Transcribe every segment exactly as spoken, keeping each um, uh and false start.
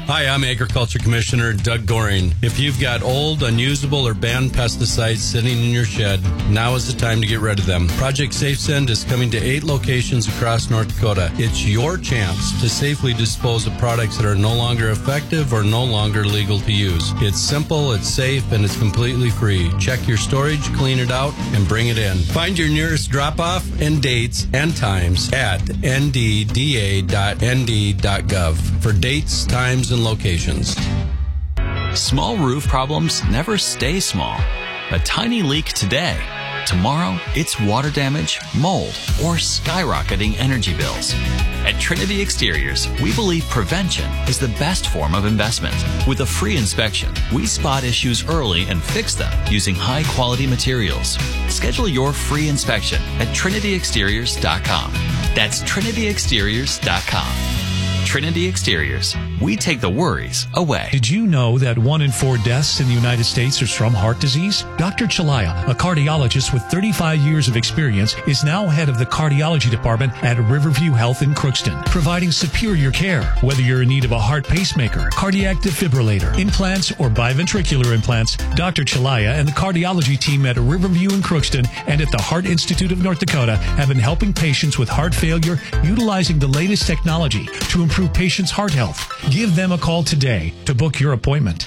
Hi, I'm Agriculture Commissioner Doug Goring. If you've got old, unusable, or banned pesticides sitting in your shed, now is the time to get rid of them. Project SafeSend is coming to eight locations across North Dakota. It's your chance to safely dispose of products that are no longer effective or no longer legal to use. It's simple, it's safe, and it's completely free. Check your storage, clean it out, and bring it in. Find your nearest drop-off and dates and times at n d d a dot n d dot gov for dates, times, and locations. Small roof problems never stay small. A tiny leak today. Tomorrow, it's water damage, mold, or skyrocketing energy bills. At Trinity Exteriors, we believe prevention is the best form of investment. With a free inspection, we spot issues early and fix them using high-quality materials. Schedule your free inspection at trinity exteriors dot com. That's trinity exteriors dot com. Trinity Exteriors. We take the worries away. Did you know that one in four deaths in the United States is from heart disease? Doctor Chalaya, a cardiologist with thirty-five years of experience, is now head of the cardiology department at Riverview Health in Crookston, providing superior care. Whether you're in need of a heart pacemaker, cardiac defibrillator, implants, or biventricular implants, Doctor Chalaya and the cardiology team at Riverview in Crookston and at the Heart Institute of North Dakota have been helping patients with heart failure utilizing the latest technology to improve patients' heart health. Give them a call today to book your appointment.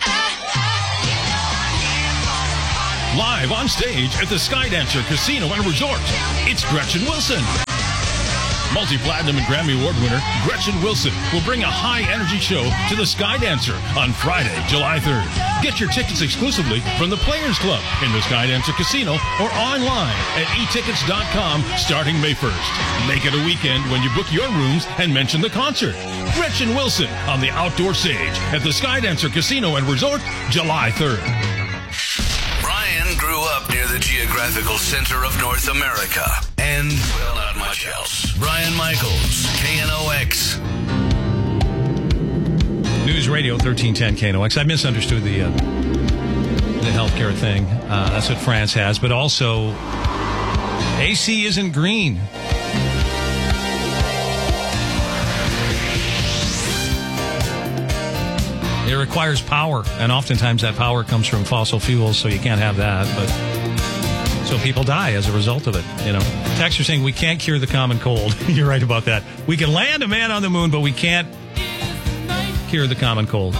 Live on stage at the Skydancer Casino and Resort, it's Gretchen Wilson. Multi-platinum and Grammy Award winner Gretchen Wilson will bring a high-energy show to the Skydancer on Friday, July third. Get your tickets exclusively from the Players Club in the Skydancer Casino or online at e tickets dot com starting May first. Make it a weekend when you book your rooms and mention the concert. Gretchen Wilson on the outdoor stage at the Skydancer Casino and Resort, July third. Brian grew up near the geographical center of North America and, well, not much else. Brian Michaels, K N O X. News Radio thirteen ten K N O X. I misunderstood the uh, the healthcare thing. Uh, that's what France has, but also A C isn't green. It requires power, and oftentimes that power comes from fossil fuels, so you can't have that. But so people die as a result of it. You know, texts are saying we can't cure the common cold. You're right about that. We can land a man on the moon, but we can't cure the common cold.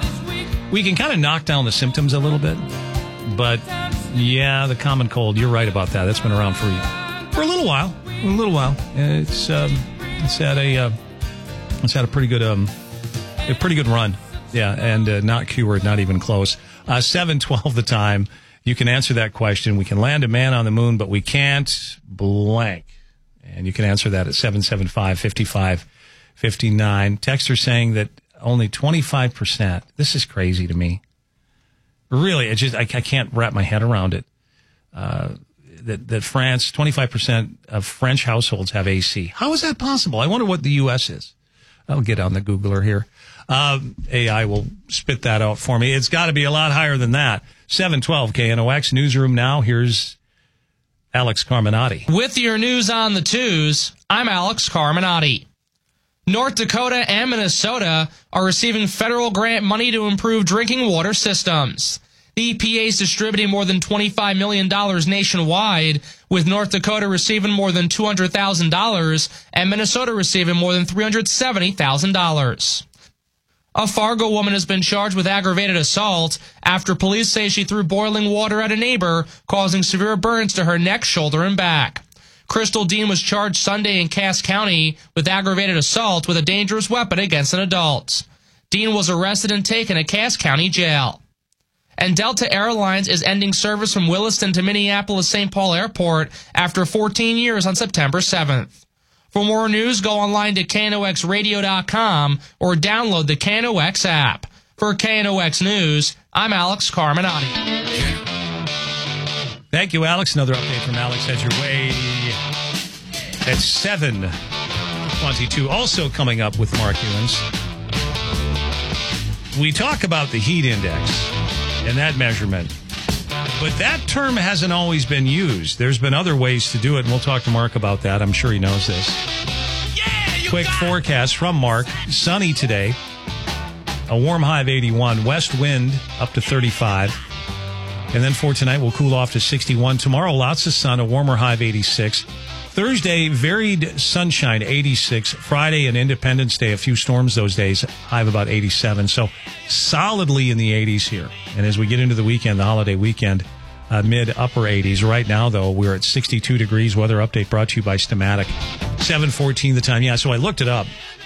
We can kind of knock down the symptoms a little bit, but yeah, the common cold. You're right about that. That's been around for for a little while. A little while. It's um, it's had a uh, it's had a pretty good um, a pretty good run. Yeah, and uh, not cured, not even close. Uh, seven twelve the time. You can answer that question. We can land a man on the moon, but we can't blank. And you can answer that at seven seven five, five five five nine. Texter saying that only twenty-five percent. This is crazy to me. Really, it just I, I can't wrap my head around it. Uh, that, that France, twenty-five percent of French households have A C. How is that possible? I wonder what the U S is. I'll get on the Googler here. Uh, A I will spit that out for me. It's got to be a lot higher than that. seven twelve K N O X Newsroom now. Here's Alex Carminati. With your news on the twos, I'm Alex Carminati. North Dakota and Minnesota are receiving federal grant money to improve drinking water systems. The E P A is distributing more than twenty-five million dollars nationwide, with North Dakota receiving more than two hundred thousand dollars and Minnesota receiving more than three hundred seventy thousand dollars. A Fargo woman has been charged with aggravated assault after police say she threw boiling water at a neighbor, causing severe burns to her neck, shoulder, and back. Crystal Dean was charged Sunday in Cass County with aggravated assault with a dangerous weapon against an adult. Dean was arrested and taken to Cass County Jail. And Delta Airlines is ending service from Williston to Minneapolis-Saint Paul Airport after fourteen years on September seventh. For more news, go online to K N O X radio dot com or download the K N O X app. For K N O X News, I'm Alex Carminati. Thank you, Alex. Another update from Alex heads your way at seven twenty-two. Also coming up with Mark Ewens, we talk about the heat index and that measurement. But that term hasn't always been used. There's been other ways to do it, and we'll talk to Mark about that. I'm sure he knows this. Yeah, quick forecast from Mark. Sunny today. A warm high of eighty-one. West wind up to thirty-five. And then for tonight, we'll cool off to sixty-one. Tomorrow, lots of sun, a warmer high of eighty-six. Thursday, varied sunshine, eighty-six. Friday and Independence Day, a few storms those days, high of about eighty-seven. So solidly in the eighties here. And as we get into the weekend, the holiday weekend, uh, mid-upper eighties. Right now, though, we're at sixty-two degrees. Weather update brought to you by Stamatic. seven fourteen the time. Yeah, so I looked it up.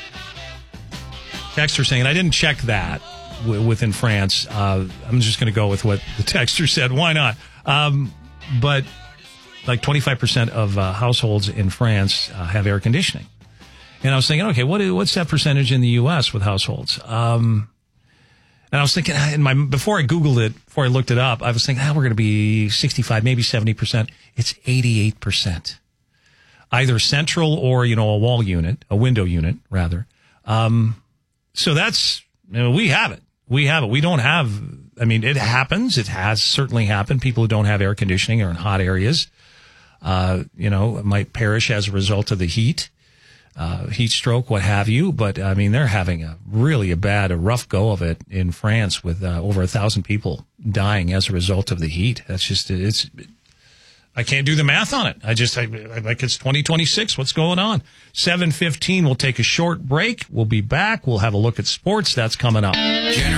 Texter saying, and I didn't check that w- within France. Uh, I'm just going to go with what the texter said. Why not? Um, but like twenty-five percent of uh, households in France uh, have air conditioning. And I was thinking, okay, what what's that percentage in the U S with households? Um, and I was thinking, in my before I Googled it, before I looked it up, I was thinking, ah, we're going to be sixty-five, maybe seventy percent. It's eighty-eight percent. Either central or, you know, a wall unit, a window unit, rather. Um, so that's, you know, we have it. We have it. We don't have, I mean, it happens. It has certainly happened. People who don't have air conditioning or in hot areas, uh, you know, might perish as a result of the heat, uh, heat stroke, what have you. But, I mean, they're having a really a bad, a rough go of it in France with uh, over a thousand people dying as a result of the heat. That's just, it's, I can't do the math on it. I just, I, I, like it's twenty twenty-six. What's going on? seven fifteen, we'll take a short break. We'll be back. We'll have a look at sports. That's coming up.